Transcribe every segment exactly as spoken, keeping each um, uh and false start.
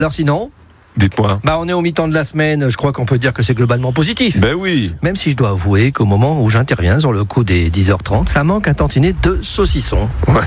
Alors sinon, dites-moi. bah on est au mi-temps de la semaine, je crois qu'on peut dire que c'est globalement positif. Ben oui. Même si je dois avouer qu'au moment où j'interviens sur le coup des dix heures trente, ça manque un tantinet de saucisson.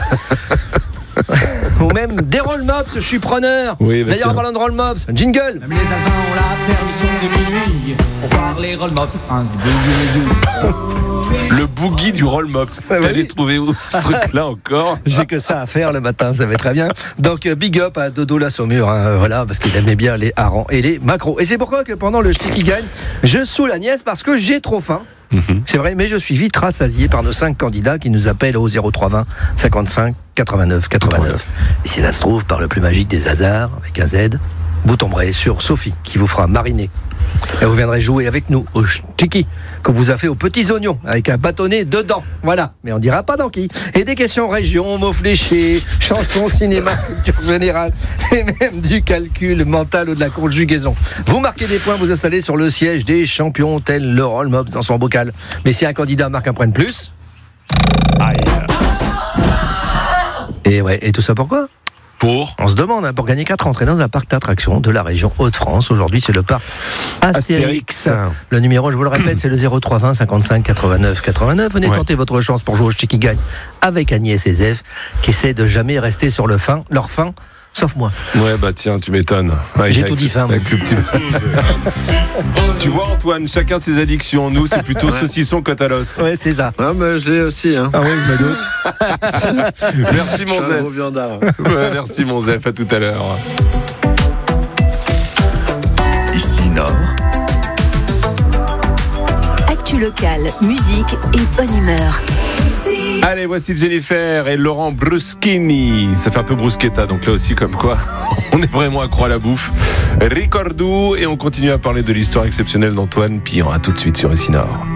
Ou même des roll-mops, je suis preneur. Oui, bah D'ailleurs, en tiens. parlant de roll-mops, jingle. Même les Alpins ont la permission de minuit pour voir les roll-mops. Un, deux, deux, deux. Le boogie du roll mops. Ouais, T'allais oui. trouver où ce truc-là encore? J'ai que ça à faire le matin, vous savez très bien. Donc euh, big up à Dodo la Saumure, hein, voilà, parce qu'il aimait bien les harengs et les maquereaux. Et c'est pourquoi que pendant le ch'ti qui gagne, je saoule Agnès parce que j'ai trop faim. Mm-hmm. C'est vrai, mais je suis vite rassasié par nos cinq candidats qui nous appellent au zéro trois vingt cinquante-cinq quatre-vingt-neuf quatre-vingt-neuf. Et si ça se trouve, par le plus magique des hasards, avec un Z, vous tomberez sur Sophie qui vous fera mariner. Et vous viendrez jouer avec nous au ch'tiki qu'on vous a fait aux petits oignons avec un bâtonnet dedans. Voilà, mais on dira pas dans qui. Et des questions région, mots fléchés, chansons, cinéma, culture générale et même du calcul mental ou de la conjugaison. Vous marquez des points, vous installez sur le siège des champions tel le roll mops dans son bocal. Mais si un candidat marque un point de plus, et ouais, et tout ça pourquoi ? Pour On se demande, hein, pour gagner quatre entrées dans un parc d'attractions de la région Hauts-de-France. Aujourd'hui, c'est le parc Astérix. Astérix. Le numéro, je vous le répète, c'est le zéro trois vingt cinquante-cinq quatre-vingt-neuf quatre-vingt-neuf. Venez Ouais. tenter votre chance pour jouer au Ch'ti qui gagne avec Agnès et Zef, qui essaient de jamais rester sur le fin, leur fin, sauf moi. Ouais, bah tiens, tu m'étonnes. Ouais, J'ai avec- tout dit fin, moi. avec le petit- Tu vois, Antoine, chacun ses addictions. Nous, c'est plutôt saucisson côte à l'os. Ouais, c'est ça. Ah, mais je l'ai aussi. Hein. Ah oui, je me doute. Merci, mon Je suis un Zef. gros viandard. Ouais, merci, mon Zef. À tout à l'heure. Ici Nord, Actu locale, musique et bonne humeur. Allez, voici Jennifer et Laurent Bruschini. Ça fait un peu bruschetta, donc là aussi, comme quoi, on est vraiment accro à la bouffe. Ricordo, et on continue à parler de l'histoire exceptionnelle d'Antoine Pilon. À tout de suite sur Ici Nord.